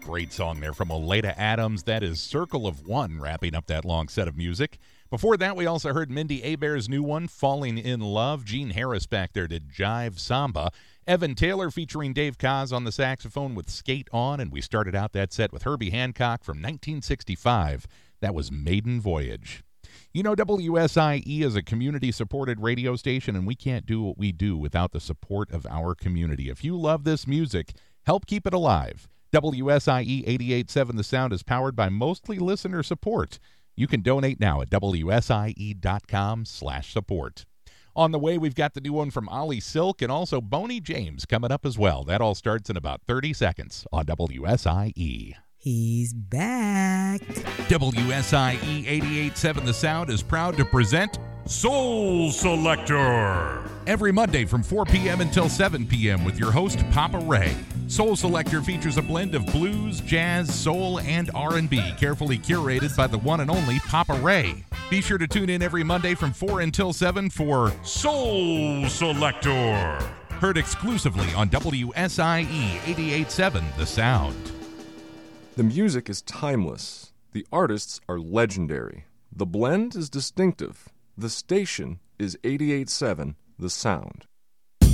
Great song there from Oleta Adams. That is Circle of One, wrapping up that long set of music. Before that, we also heard Mindy Abair's new one, Falling in Love. Gene Harris back there did Jive Samba. Evan Taylor featuring Dave Koz on the saxophone with Skate On. And we started out that set with Herbie Hancock from 1965. That was Maiden Voyage. You know, WSIE is a community-supported radio station, and we can't do what we do without the support of our community. If you love this music, help keep it alive. WSIE 88.7 The Sound is powered by mostly listener support. You can donate now at WSIE.com/support. On the way, we've got the new one from Ollie Silk and also Boney James coming up as well. That all starts in about 30 seconds on WSIE. He's back. WSIE 88.7 The Sound is proud to present Soul Selector. Every Monday from 4 p.m. until 7 p.m. with your host, Papa Ray. Soul Selector features a blend of blues, jazz, soul, and R&B, carefully curated by the one and only Papa Ray. Be sure to tune in every Monday from 4 until 7 for Soul Selector. Heard exclusively on WSIE 88.7 The Sound. The music is timeless. The artists are legendary. The blend is distinctive. The station is 88.7 The Sound.